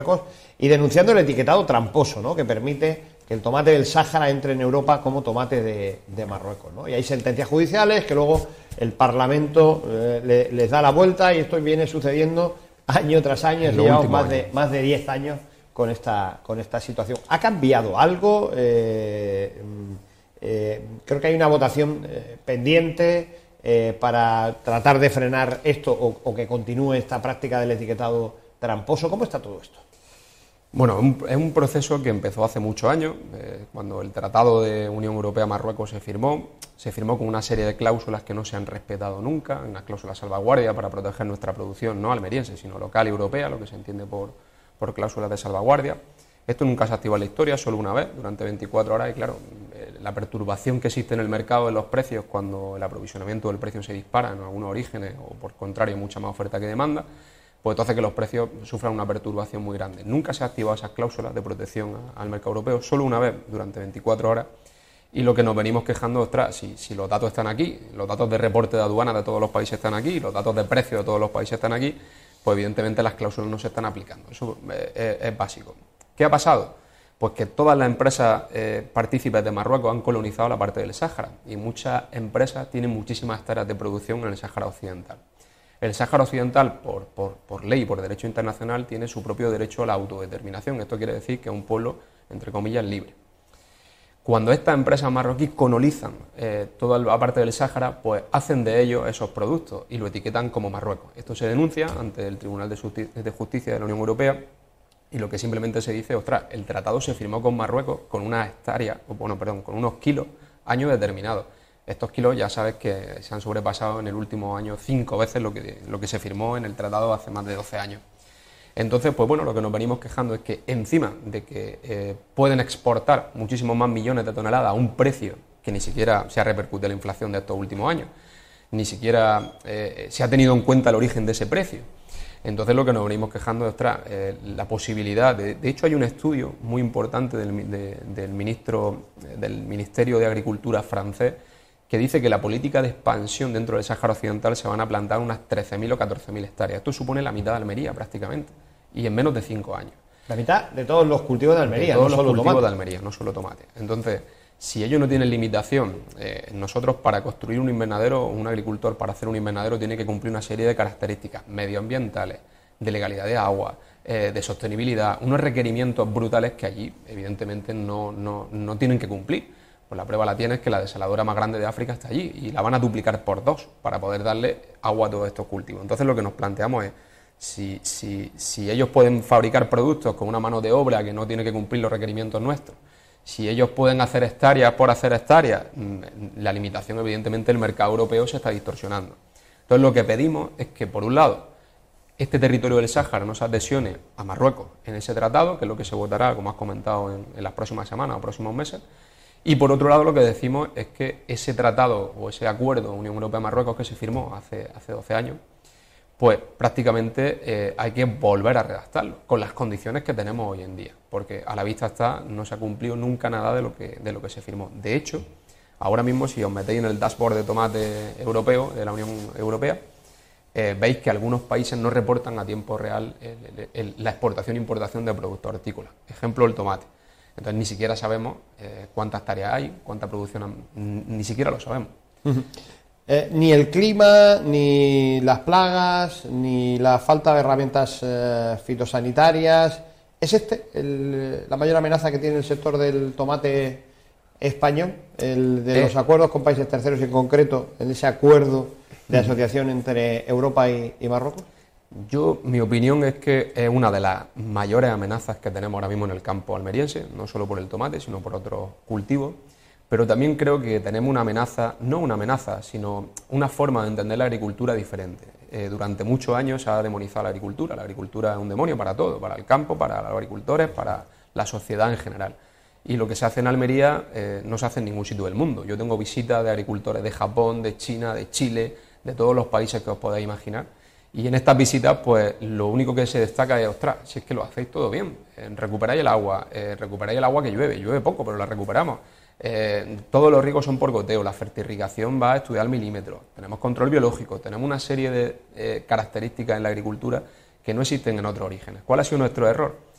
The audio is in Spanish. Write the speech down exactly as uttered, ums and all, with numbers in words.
y denunciando el etiquetado tramposo, ¿no?, que permite que el tomate del Sáhara entre en Europa como tomate de, de Marruecos, ¿no? Y hay sentencias judiciales que luego el Parlamento eh, le, les da la vuelta, y esto viene sucediendo año tras año. Llevamos más de, más de diez años con esta, con esta situación. ¿Ha cambiado algo? Eh, eh, creo que hay una votación eh, pendiente eh, para tratar de frenar esto o, o que continúe esta práctica del etiquetado tramposo. ¿Cómo está todo esto? Bueno, un, es un proceso que empezó hace muchos años, eh, cuando el Tratado de Unión Europea-Marruecos se firmó, se firmó con una serie de cláusulas que no se han respetado nunca, una cláusula salvaguardia para proteger nuestra producción, no almeriense, sino local y europea, lo que se entiende por, por cláusulas de salvaguardia. Esto nunca se ha activado en la historia, solo una vez, durante veinticuatro horas, y claro, eh, la perturbación que existe en el mercado de los precios cuando el aprovisionamiento del precio se dispara en algunos orígenes, o por contrario, mucha más oferta que demanda, pues entonces que los precios sufran una perturbación muy grande. Nunca se ha activado esas cláusulas de protección al mercado europeo, solo una vez durante veinticuatro horas, y lo que nos venimos quejando, ostras, si, si los datos están aquí, los datos de reporte de aduana de todos los países están aquí, los datos de precio de todos los países están aquí, pues evidentemente las cláusulas no se están aplicando. Eso es, es, es básico. ¿Qué ha pasado? Pues que todas las empresas eh, partícipes de Marruecos han colonizado la parte del Sáhara, y muchas empresas tienen muchísimas tareas de producción en el Sáhara Occidental. El Sáhara Occidental, por, por, por ley, por derecho internacional, tiene su propio derecho a la autodeterminación. Esto quiere decir que es un pueblo, entre comillas, libre. Cuando estas empresas marroquíes colonizan eh, toda la parte del Sáhara, pues hacen de ellos esos productos y lo etiquetan como Marruecos. Esto se denuncia ante el Tribunal de Justicia de, Justicia de la Unión Europea, y lo que simplemente se dice, ostras, el tratado se firmó con Marruecos con unas hectáreas, o bueno, perdón, con unos kilos, años determinados. Estos kilos ya sabes que se han sobrepasado en el último año cinco veces lo que, lo que se firmó en el tratado hace más de doce años. Entonces, pues bueno, lo que nos venimos quejando es que encima de que eh, pueden exportar muchísimos más millones de toneladas a un precio que ni siquiera se ha repercutido la inflación de estos últimos años, ni siquiera eh, se ha tenido en cuenta el origen de ese precio. Entonces lo que nos venimos quejando es ostras, eh, la posibilidad, de, de hecho hay un estudio muy importante del, de, del, ministro, del Ministerio de Agricultura francés, que dice que la política de expansión dentro del Sáhara Occidental se van a plantar unas trece mil o catorce mil hectáreas. Esto supone la mitad de Almería prácticamente, y en menos de cinco años. La mitad de todos los cultivos de Almería, de todos no los solo cultivos tomate. de Almería, no solo tomate. Entonces, si ellos no tienen limitación, eh, nosotros para construir un invernadero, un agricultor para hacer un invernadero tiene que cumplir una serie de características medioambientales, de legalidad de agua, eh, de sostenibilidad, unos requerimientos brutales que allí evidentemente no, no, no tienen que cumplir. Pues la prueba la tienes que la desaladora más grande de África está allí, y la van a duplicar por dos para poder darle agua a todos estos cultivos. Entonces lo que nos planteamos es, si, si, si ellos pueden fabricar productos con una mano de obra que no tiene que cumplir los requerimientos nuestros, si ellos pueden hacer hectáreas por hacer hectáreas, la limitación evidentemente del mercado europeo se está distorsionando. Entonces lo que pedimos es que, por un lado, este territorio del Sáhara no se adhesione a Marruecos en ese tratado, que es lo que se votará, como has comentado, en, en las próximas semanas o próximos meses. Y por otro lado lo que decimos es que ese tratado o ese acuerdo Unión Europea-Marruecos que se firmó hace, hace doce años, pues prácticamente eh, hay que volver a redactarlo con las condiciones que tenemos hoy en día, porque a la vista está, no se ha cumplido nunca nada de lo que, de lo que se firmó. De hecho, ahora mismo si os metéis en el dashboard de tomate europeo, de la Unión Europea, eh, veis que algunos países no reportan a tiempo real el, el, el, la exportación e importación de productos hortícolas. Ejemplo, el tomate. Entonces ni siquiera sabemos eh, cuántas tareas hay, cuánta producción, han, ni siquiera lo sabemos. Uh-huh. eh, ni el clima, ni las plagas, ni la falta de herramientas eh, fitosanitarias. ¿Es este el, la mayor amenaza que tiene el sector del tomate español? El de eh. los acuerdos con países terceros, y en concreto en ese acuerdo de asociación entre Europa y, y Marruecos. Yo, mi opinión es que es una de las mayores amenazas que tenemos ahora mismo en el campo almeriense, no solo por el tomate, sino por otros cultivos, pero también creo que tenemos una amenaza, no una amenaza, sino una forma de entender la agricultura diferente. Eh, durante muchos años se ha demonizado la agricultura, la agricultura es un demonio para todo, para el campo, para los agricultores, para la sociedad en general. Y lo que se hace en Almería eh, no se hace en ningún sitio del mundo. Yo tengo visitas de agricultores de Japón, de China, de Chile, de todos los países que os podáis imaginar. Y en estas visitas, pues lo único que se destaca es, ostras, si es que lo hacéis todo bien, eh, recuperáis el agua, eh, recuperáis el agua que llueve, llueve poco, pero la recuperamos. Eh, todos los riegos son por goteo, la fertirrigación va a estudiar al milímetro, tenemos control biológico, tenemos una serie de eh, características en la agricultura que no existen en otros orígenes. ¿Cuál ha sido nuestro error?